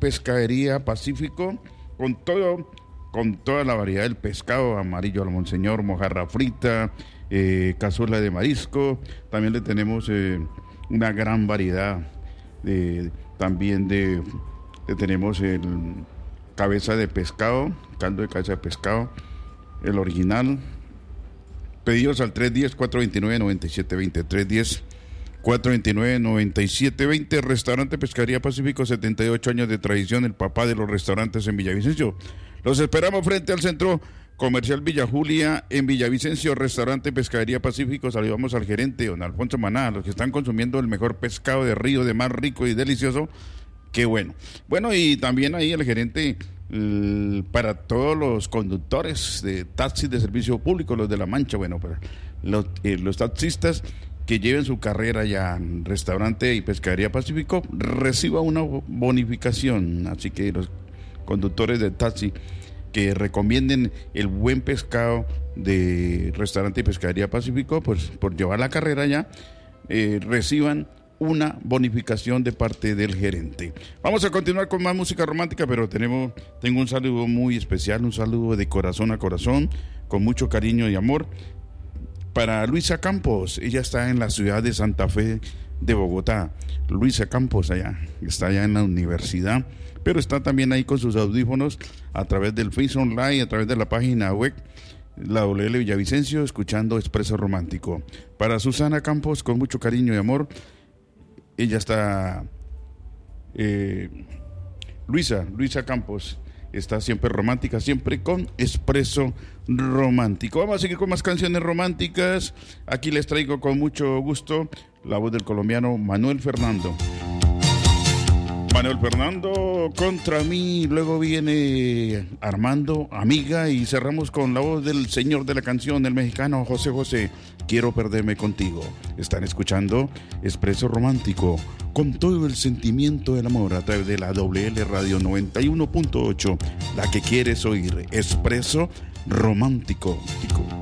Pescadería Pacífico, con toda la variedad del pescado, amarillo al monseñor, mojarra frita, cazuela de marisco. También le tenemos una gran variedad le tenemos el cabeza de pescado, caldo de cabeza de pescado, el original. Pedidos al 310-429-9720, 310-429-9720. Restaurante Pescadería Pacífico, 78 años de tradición, el papá de los restaurantes en Villavicencio. Los esperamos frente al Centro Comercial Villa Julia en Villavicencio. Restaurante Pescadería Pacífico. Saludamos al gerente, don Alfonso Maná, los que están consumiendo el mejor pescado de río, de mar rico y delicioso. Qué bueno. Bueno, y también ahí el gerente para todos los conductores de taxis de servicio público, los de La Mancha, bueno, para los taxistas que lleven su carrera ya en Restaurante y Pescadería Pacífico, reciba una bonificación. Así que los conductores de taxi que recomienden el buen pescado de Restaurante y Pescadería Pacífico, pues por llevar la carrera ya, reciban una bonificación de parte del gerente. Vamos a continuar con más música romántica, pero tengo un saludo muy especial, un saludo de corazón a corazón, con mucho cariño y amor, para Luisa Campos. Ella está en la ciudad de Santa Fe de Bogotá. Luisa Campos está allá en la universidad, pero está también ahí con sus audífonos a través del Face Online, a través de la página web, la WL Villavicencio, escuchando Expreso Romántico. Para Susana Campos, con mucho cariño y amor, ella está, Luisa Campos está siempre romántica, siempre con Expreso Romántico. Vamos a seguir con más canciones románticas. Aquí les traigo con mucho gusto la voz del colombiano Manuel Fernando. Manuel Fernando, Contra mí, luego viene Armando, Amiga, y cerramos con la voz del señor de la canción, el mexicano José José, Quiero perderme contigo. Están escuchando Expreso Romántico, con todo el sentimiento del amor, a través de la WL Radio 91.8, la que quieres oír, Expreso Romántico.